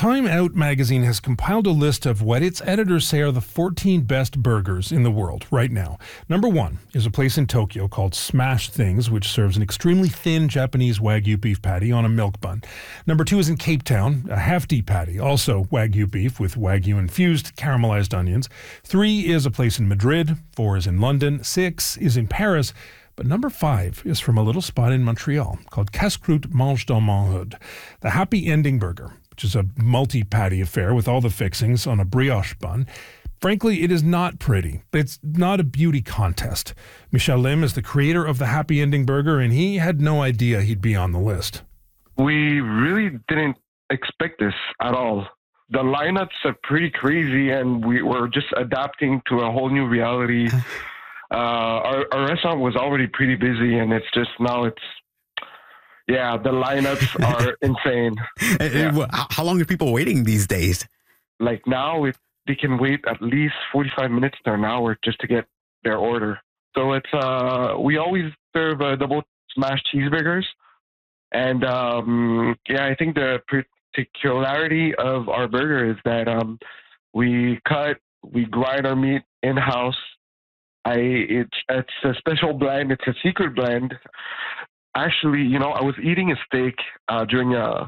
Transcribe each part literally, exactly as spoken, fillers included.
Time Out magazine has compiled a list of what its editors say are the fourteen best burgers in the world right now. Number one is a place in Tokyo called Smash Things, which serves an extremely thin Japanese Wagyu beef patty on a milk bun. Number two is in Cape Town, a hefty patty, also Wagyu beef with Wagyu-infused caramelized onions. Three is a place in Madrid. Four is in London. Six is in Paris. But number five is from a little spot in Montreal called Casse-Croûte Mange dans mon hood, the Happy Ending Burger, which is a multi-patty affair with all the fixings on a brioche bun. Frankly, it is not pretty. It's not a beauty contest. Michel Lim is the creator of the Happy Ending Burger, and he had no idea he'd be on the list. We really didn't expect this at all. The lineups are pretty crazy, and we were just adapting to a whole new reality. Uh, our, our restaurant was already pretty busy, and it's just now it's, yeah, the lineups are insane. Yeah. How long are people waiting these days? Like now, it, they can wait at least forty-five minutes to an hour just to get their order. So it's, uh, we always serve uh, double smashed cheeseburgers. And um, yeah, I think the particularity of our burger is that um, we cut, we grind our meat in-house. I it's it's a special blend. It's a secret blend. Actually, you know, I was eating a steak uh, during uh,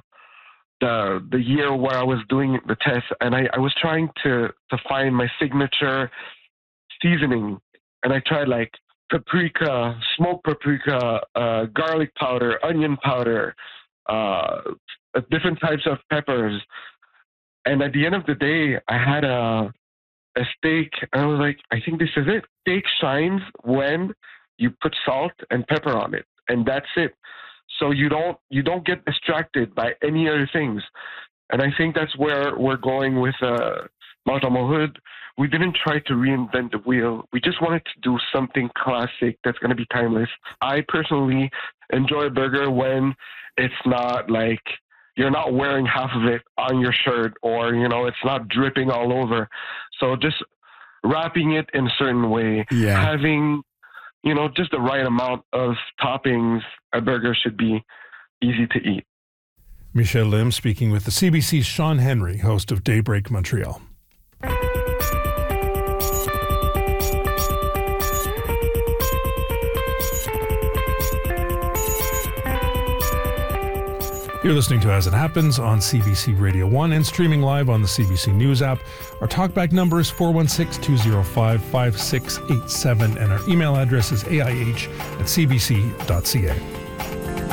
the the year where I was doing the test, and I, I was trying to to find my signature seasoning, and I tried like paprika, smoked paprika, uh, garlic powder, onion powder, uh, different types of peppers, and at the end of the day, I had a a steak, and I was like, I think this is it. Steak shines when you put salt and pepper on it, and that's it. So you don't you don't get distracted by any other things. And I think that's where we're going with uh, Mange dans mon hood. We didn't try to reinvent the wheel. We just wanted to do something classic that's going to be timeless. I personally enjoy a burger when it's not like you're not wearing half of it on your shirt, or, you know, it's not dripping all over. So just wrapping it in a certain way, yeah. having, you know, just the right amount of toppings, a burger should be easy to eat. Michel Lim speaking with the C B C's Sean Henry, host of Daybreak Montreal. You're listening to As It Happens on C B C Radio one and streaming live on the C B C News app. Our talkback number is four one six, two zero five, five six eight seven, and our email address is A I H at C B C dot C A.